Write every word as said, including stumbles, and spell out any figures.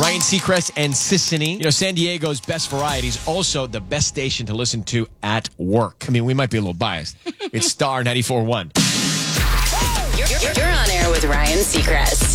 Ryan Seacrest and Sissany. You know, San Diego's best variety is also the best station to listen to at work. I mean, we might be a little biased. It's Star ninety-four point one. You're, you're on air with Ryan Seacrest.